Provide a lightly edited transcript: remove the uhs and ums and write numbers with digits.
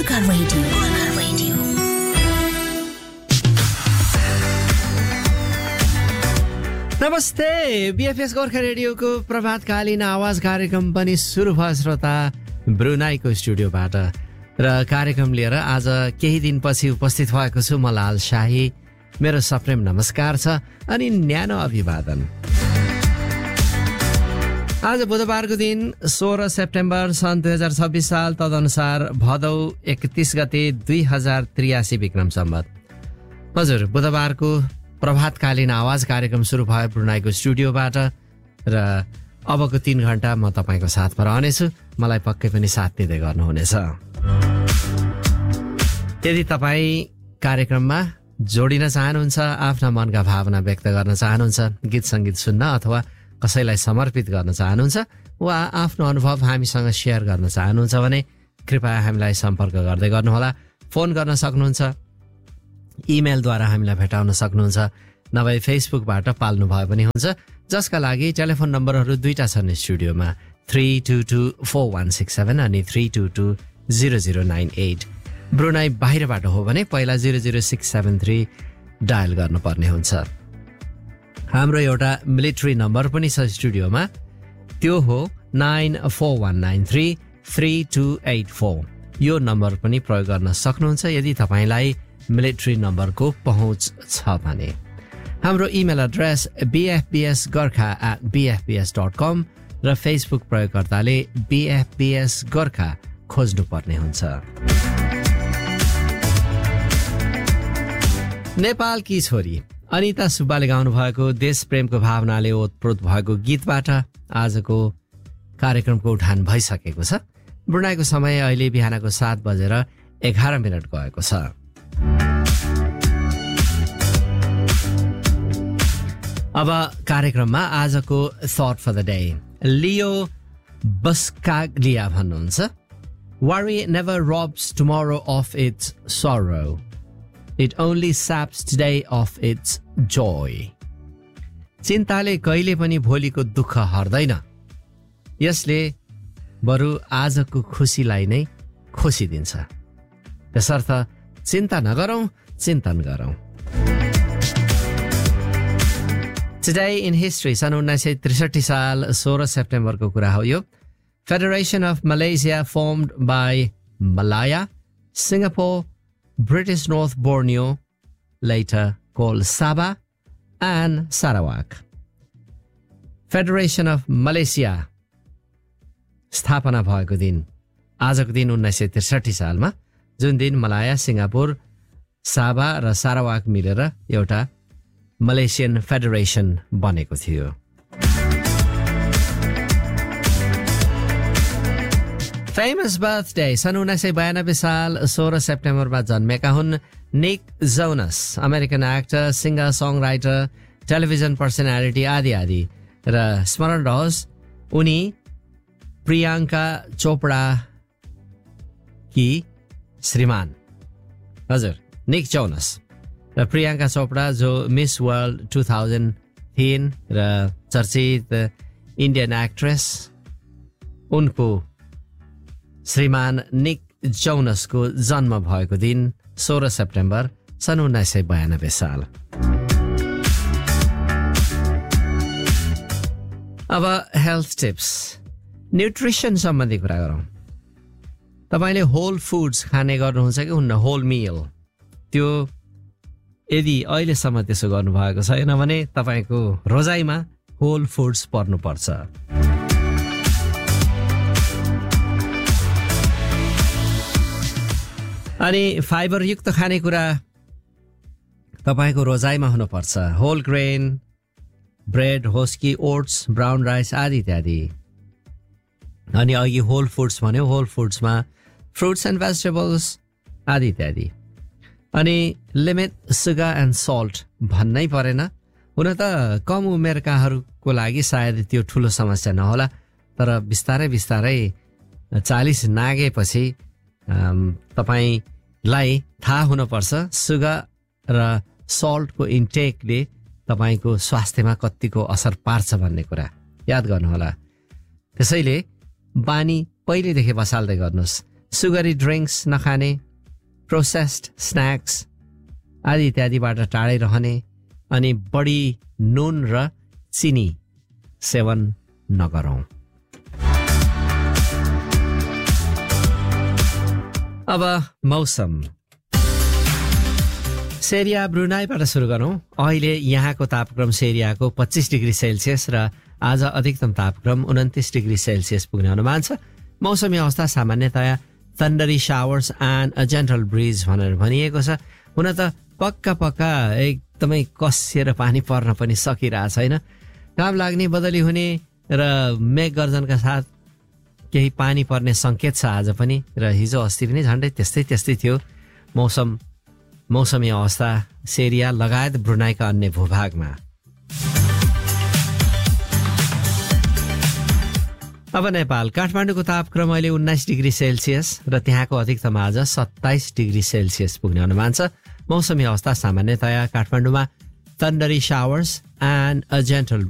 Gorkha radio. नमस्ते, BFS Gorkha रेडियोको प्रभातकालीन आवाज कार्यक्रम पनि सुरु भयो श्रोता ब्रुनाईको स्टुडियोबाट। र कार्यक्रम लिएर आज केही दिनपछि उपस्थित भएको छु म लाल शाही। मेरो सप्रेम नमस्कार छ अनि न्यानो अभिवादन। आज बुधबारको दिन 16 सेप्टेम्बर सन् 2026 साल, तदनुसार भदौ 31 गते 2083 विक्रम सम्वत। हजुर, बुधबारको प्रभातकालीन आवाज कार्यक्रम सुरु भयो ब्रुनाईको स्टुडियोबाट र अबको 3 घण्टा म तपाईको साथमा रहनेछु। मलाई पक्कै पनि साथ दिँदै गर्नुहुनेछ। यदि तपाईँ कार्यक्रममा जोडिन चाहनुहुन्छ, आफ्ना मनका भावना व्यक्त गर्न चाहनुहुन्छ, गीत सङ्गीत सुन्न अथवा कसैलाई समर्पित गर्न चाहनुहुन्छ वा आफ्नो अनुभव हामीसँग सेयर गर्न चाहनुहुन्छ भने कृपया हामीलाई सम्पर्क गर्दै गर्नुहोला। फोन गर्न सक्नुहुन्छ, इमेलद्वारा हामीलाई भेटाउन सक्नुहुन्छ, नभए फेसबुकबाट पाल्नु भयो पनि हुन्छ, जसका लागि टेलिफोन नम्बरहरू दुईटा छन् स्टुडियोमा, 322416 अनि 32200998। ब्रुनाई बाहिरबाट हो भने पहिला 00673 डायल गर्नुपर्ने हुन्छ। हाम्रो एउटा मिलिट्री नम्बर पनि छ स्टुडियोमा, त्यो हो 9419333284। यो नम्बर पनि प्रयोग गर्न सक्नुहुन्छ यदि तपाईँलाई मिलिट्री नम्बरको पहुँच छ भने। हाम्रो इमेल एड्रेस bfbsgorkha@bfbs.com र फेसबुक प्रयोगकर्ताले BFBS गोर्खा खोज्नुपर्ने हुन्छ। नेपालकी छोरी अनिता सुब्बाले गाउनु भएको देश प्रेमको भावनाले ओतप्रोत भएको गीतबाट आजको कार्यक्रमको उठान भइसकेको छ। ब्रुनाईको समय अहिले बिहानको 7:11 गएको छ। अब कार्यक्रममा आजको थॉट फर द डे लियो बस्काग्लिया भन्नुहुन्छ, worry never robs tomorrow of its sorrow, it only saps today of its joy। चिन्ताले कहिले पनि भोलिको दुःख हर्दैन, यसले बरु आजको खुसीलाई नै खुसी दिन्छ। त्यसर्थ चिन्ता नगरौं, चिन्तन गरौं। Today in history, सन् 1963 साल 16 सेप्टेम्बरको कुरा हो यो। Federation of Malaysia formed by Malaya, Singapore, British North Borneo, later called Sabah and Sarawak. Federation of Malaysia स्थापना भएको दिन आजको दिन 1963 सालमा, जुन दिन मलाया, सिङ्गापुर, साबा र सारावाक मिलेर एउटा मलेसियन फेडरेसन बनेको थियो। फेमस बर्थडे सन् 1992 साल 16 सेप्टेम्बरमा जन्मेका हुन् Nick Jonas, American actor, singer, song writer, television personality आदि आदि। र स्मरण रहोस्, उनी प्रियङ्का चोपडा कि श्रीमान, हजुर, निक जोनस र प्रियङ्का चोपडा जो मिस वर्ल्ड 2000 थिइन् र चर्चित इन्डियन एक्ट्रेस, उनको श्रीमान निक जोनसको जन्म भएको दिन 16 सेप्टेम्बर सन् 1992 साल। अब हेल्थ टिप्स, न्युट्रिसन सम्बन्धी कुरा गरौँ। तपाईँले होल फुड्स खाने गर्नुहुन्छ कि हुन्न? होल मिल, त्यो यदि अहिलेसम्म त्यसो गर्नुभएको छैन भने तपाईँको रोजाइमा होल फुड्स पर्नुपर्छ। अनि फाइबरयुक्त खानेकुरा तपाईँको रोजाइमा हुनुपर्छ। होल ग्रेन, ब्रेड, होस् कि ओट्स, ब्राउन राइस आदि इत्यादि। अनि अघि होल फुड्स भन्यो, होल फुड्समा फ्रुट्स एन्ड भेजिटेबल्स आदि इत्यादि। अनि लिमिट सुगर एन्ड सल्ट भन्नै परेन। हुन त कम उमेरकाहरूको लागि सायद त्यो ठुलो समस्या नहोला, तर बिस्तारै बिस्तारै 40 नागेपछि तपाईँलाई थाहा हुनुपर्छ सुगर र सल्टको इन्टेकले तपाईँको स्वास्थ्यमा कतिको असर पार्छ भन्ने कुरा याद गर्नुहोला। त्यसैले बानी पहिलेदेखि बसाल्दै गर्नुहोस्। सुगरी ड्रिङ्क्स नखाने, प्रोसेस्ड स्न्याक्स आदि इत्यादिबाट टाढै रहने अनि बढी नुन र चिनी सेवन नगरौँ। अब मौसम सेरिया ब्रुनाईबाट सुरु गरौँ। अहिले यहाँको तापक्रम सेरियाको 25 डिग्री सेल्सियस र आज अधिकतम तापक्रम 29 डिग्री सेल्सियस पुग्ने अनुमान छ। मौसमी अवस्था सामान्यतया थन्डरी showers and a gentle bridge भनेर भनिएको छ। हुन त पक्का एकदमै कसिएर पानी पर्न पनि सकिरहेको छैन। घाम लाग्ने, बदली हुने र मेघ गर्जनका साथ केही पानी पर्ने सङ्केत छ आज पनि र हिजो अस्ति पनि झन्डै त्यस्तै थियो मौसमी अवस्था सेरिया लगायत ब्रुनाईका अन्य भूभागमा। अब नेपाल काठमाडौँको तापक्रम अहिले 19 डिग्री सेल्सियस र त्यहाँको अधिकतम आज 27 डिग्री सेल्सियस पुग्ने अनुमान छ। मौसमी अवस्था सामान्यतया काठमाडौँमा थन्डरी शावर्स एन्ड अ जेन्टल